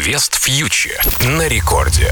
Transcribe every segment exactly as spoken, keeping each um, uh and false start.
Инвест Фьючер на рекорде.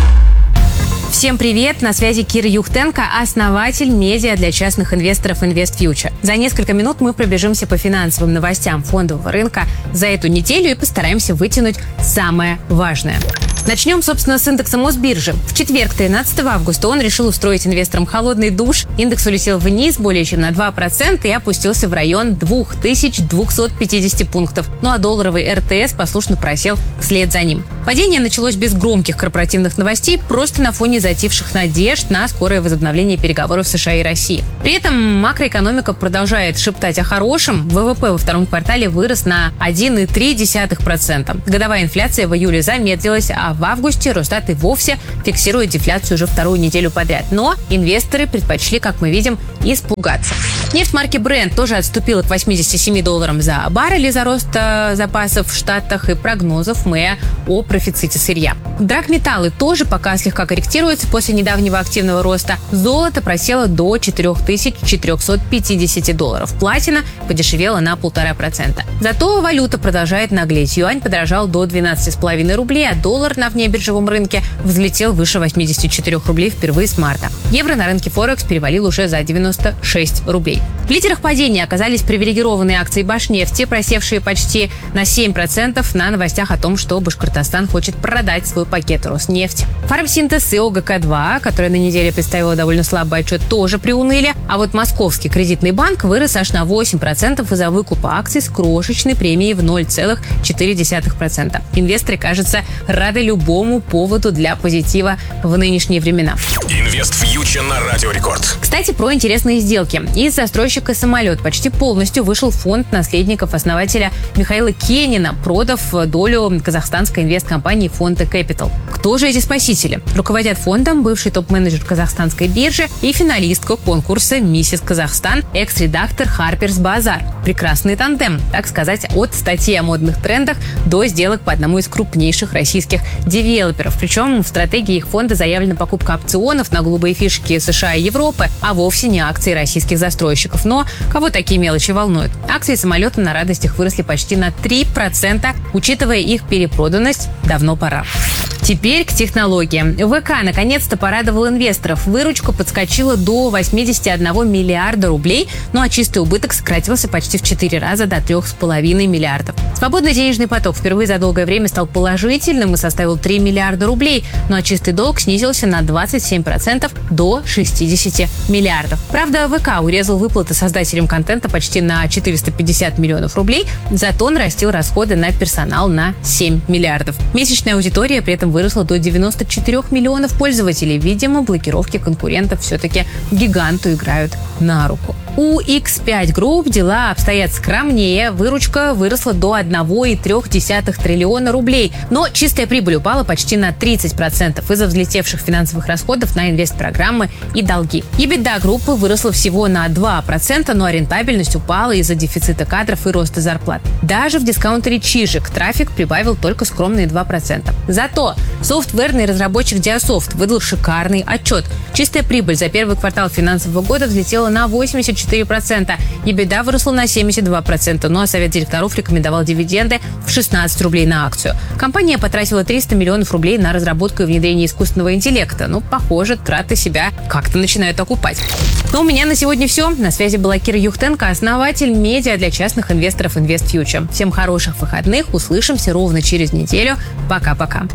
Всем привет! На связи Кира Юхтенко, основатель медиа для частных инвесторов Инвест Фьючер. За несколько минут мы пробежимся по финансовым новостям фондового рынка за эту неделю и постараемся вытянуть самое важное. Начнем, собственно, с индекса Мосбиржи. В четверг, тринадцатого августа, он решил устроить инвесторам холодный душ. Индекс улетел вниз более чем на два процента и опустился в район две тысячи двести пятьдесят пунктов. Ну а долларовый эр тэ эс послушно просел вслед за ним. Падение началось без громких корпоративных новостей, просто на фоне затихших надежд на скорое возобновление переговоров США и России. При этом макроэкономика продолжает шептать о хорошем. вэ вэ пэ во втором квартале вырос на один целых три десятых процента. Годовая инфляция в июле замедлилась, а в августе Росстат и вовсе фиксирует дефляцию уже вторую неделю подряд. Но инвесторы предпочли, как мы видим, испугаться. Нефть марки Brent тоже отступила к восьмидесяти семи долларам за баррель из-за роста запасов в Штатах и прогнозов мэя о профиците сырья. Драгметаллы тоже пока слегка корректируются после недавнего активного роста. Золото просело до четырех тысяч четырехсот пятидесяти долларов. Платина подешевела на полтора процента. Зато валюта продолжает наглеть. Юань подорожал до двенадцати с половиной рублей, а доллар на внебиржевом рынке взлетел выше восьмидесяти четырёх рублей впервые с марта. Евро на рынке Форекс перевалил уже за девяносто шесть рублей. В лидерах падения оказались привилегированные акции Башнефти, просевшие почти на семь процентов на новостях о том, что Башкортостан хочет продать свой пакет Роснефти. Фармсинтез и о гэ ка два, которая на неделе представила довольно слабый отчет, тоже приуныли, а вот Московский кредитный банк вырос аж на восемь процентов из-за выкупа акций с крошечной премией в ноль целых четыре десятых процента. Инвесторы, кажется, рады любому поводу для позитива в нынешние времена. Инвест Фьючер на Радио Рекорд. Кстати, про интересные сделки. Из застройщика «Самолет» почти полностью вышел фонд наследников основателя Михаила Кенина, продав долю казахстанской инвесткомпании Фонте Кэпитал. Кто же эти спасители? Руководят фондом бывший топ-менеджер казахстанской биржи и финалистка конкурса «Миссис Казахстан», экс-редактор Harper's Bazaar. Прекрасный тандем, так сказать, от статьи о модных трендах до сделок по одному из крупнейших российских девелоперов. Причем в стратегии их фонда заявлена покупка опционов на голубые фишки США и Европы, а вовсе не акции российских застройщиков. Но кого такие мелочи волнуют? Акции «Самолета» на радостях выросли почти на три процента, учитывая их перепроданность, давно пора. Теперь к технологиям. вэ ка наконец-то порадовал инвесторов. Выручка подскочила до восьмидесяти одного миллиарда рублей, ну а чистый убыток сократился почти в четыре раза до трёх с половиной миллиардов. Свободный денежный поток впервые за долгое время стал положительным и составил три миллиарда рублей, ну а чистый долг снизился на двадцать семь процентов до шестидесяти миллиардов. Правда, вэ ка урезал выплаты создателям контента почти на четыреста пятьдесят миллионов рублей, зато нарастил расходы на персонал на семь миллиардов. Месячная аудитория при этом выросла до девяноста четырёх миллионов пользователей. Видимо, блокировки конкурентов все-таки гиганту играют на руку. У икс пять Group дела обстоят скромнее. Выручка выросла до одного целых трёх десятых триллиона рублей. Но чистая прибыль упала почти на тридцать процентов из-за взлетевших финансовых расходов на инвестпрограммы и долги. EBITDA группы выросла всего на два процента, но рентабельность упала из-за дефицита кадров и роста зарплат. Даже в дискаунтере Чижик трафик прибавил только скромные два процента. Зато софтверный разработчик Диасофт выдал шикарный отчет. Чистая прибыль за первый квартал финансового года взлетела на восемьдесят четыре процента. EBITDA выросла на семьдесят два процента, ну а совет директоров рекомендовал дивиденды в шестнадцать рублей на акцию. Компания потратила триста миллионов рублей на разработку и внедрение искусственного интеллекта. Ну, похоже, траты себя как-то начинают окупать. Но у меня на сегодня все. На связи была Кира Юхтенко, основатель медиа для частных инвесторов Инвест Фьючер. Всем хороших выходных. Услышимся ровно через неделю. Пока-пока.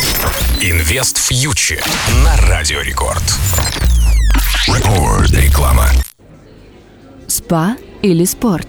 Инвест Фьючер на Радио Рекорд. Рекорд. Реклама. Спа или спорт?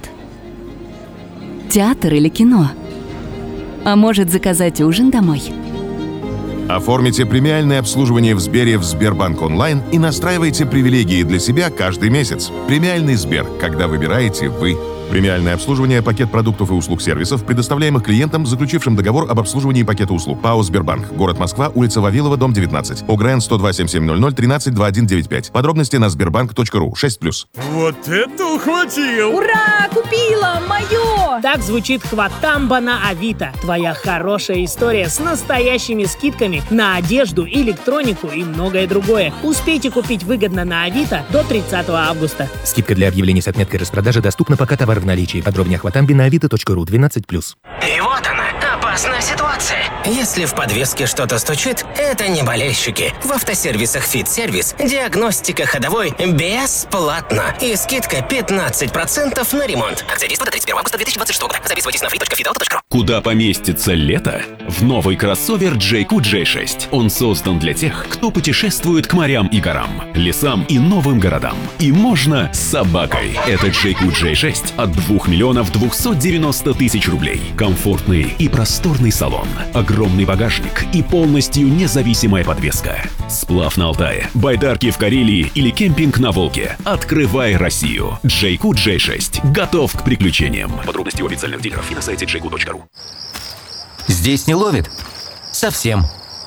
Театр или кино? А может, заказать ужин домой? Оформите премиальное обслуживание в Сбере в Сбербанк онлайн и настраивайте привилегии для себя каждый месяц. Премиальный Сбер, когда выбираете вы. Премиальное обслуживание, пакет продуктов и услуг сервисов, предоставляемых клиентам, заключившим договор об обслуживании пакета услуг. ПАО «Сбербанк». Город Москва, улица Вавилова, дом девятнадцать. ОГРН сто два семь семь ноль ноль тринадцать двадцать один девяносто пять. Подробности на сбербанк точка ру. шесть плюс. Вот это ухватил! Ура! Купила! Мое! Так звучит хватамба на Авито. Твоя хорошая история с настоящими скидками на одежду, электронику и многое другое. Успейте купить выгодно на Авито до тридцатого августа. Скидка для объявлений с отметкой распродажи доступна, пока товар в наличии. Подробнее хватамби на авито точка ру. двенадцать плюс. И вот она, опасная ситуация. ситуация. Если в подвеске что-то стучит, это не болельщики. В автосервисах «Фит-сервис» диагностика ходовой бесплатно. И скидка пятнадцать процентов на ремонт. Акция действует до тридцать первого августа две тысячи двадцать шестого года. Записывайтесь на фри точка фит авто точка ру. Куда поместится лето? В новый кроссовер джей кью джей шесть. Он создан для тех, кто путешествует к морям и горам, лесам и новым городам. И можно с собакой. Это джей кью джей шесть от двух миллионов двухсот девяноста тысяч рублей. Комфортный и просторный салон, огромный багажник и полностью независимая подвеска. Сплав на Алтае, байдарки в Карелии или кемпинг на Волге. Открывай Россию. джей кью джей шесть готов к приключениям. Подробности у официальных дилеров и на сайте джей кью точка ру. Здесь не ловит? Совсем.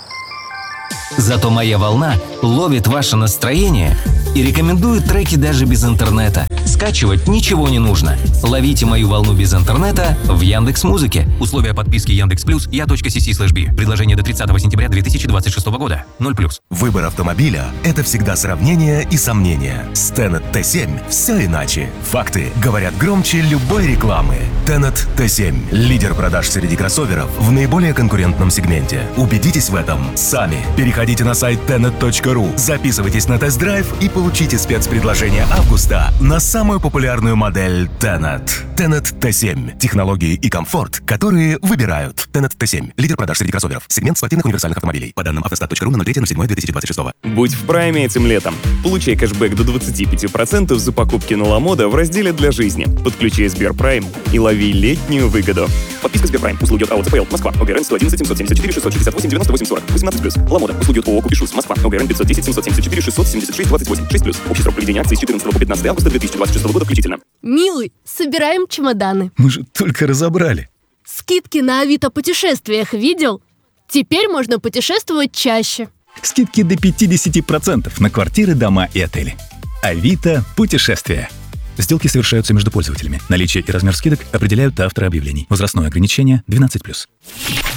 Зато моя волна ловит ваше настроение и рекомендует треки даже без интернета. Скачивать ничего не нужно. Ловите мою волну без интернета в Яндекс.Музыке. Условия подписки Яндекс.Плюс я.си.си слэш би. Предложение до тридцатого сентября две тысячи двадцать шестого года. ноль плюс. Выбор автомобиля – это всегда сравнение и сомнения. С Tenet ти семь все иначе. Факты говорят громче любой рекламы. Tenet ти семь – лидер продаж среди кроссоверов в наиболее конкурентном сегменте. Убедитесь в этом сами. Переходите на сайт тенет точка ру, записывайтесь на тест-драйв и получите спецпредложение августа на самую популярную модель Tenet. Tenet ти семь. Технологии и комфорт, которые выбирают. Tenet ти семь. Лидер продаж среди кроссоверов. Сегмент спортивных универсальных автомобилей. По данным автостат точка ру на ноль третьего седьмого две тысячи двадцать шестого. Будь в прайме этим летом. Получай кэшбэк до двадцати пяти процентов за покупки на Ламода в разделе «Для жизни». Подключай Сберпрайм и лови летнюю выгоду. Подписка Сберпрайм. Услуги от АО ЦПЛ. Москва. ОГРН сто одиннадцать семьсот семьдесят четыре шестьсот шестьдесят восемь девяносто восемь сорок. восемнадцать плюс. Ламода. Услуги от ООО Купишус. Москва. ОГРН пятьсот десять семьсот семьдесят четыре шестьсот семьдесят шесть двадцать восемь. шесть плюс. Общий срок проведения акции с четырнадцатого по пятнадцатое августа две тысячи двадцать шестого года включительно. Милый, собираем чемоданы. Мы же только разобрали. Скидки на Авито путешествиях видел? Теперь можно путешествовать чаще. Скидки до пятидесяти процентов на квартиры, дома и отели. Авито путешествия. Сделки совершаются между пользователями. Наличие и размер скидок определяют авторы объявлений. Возрастное ограничение двенадцать плюс.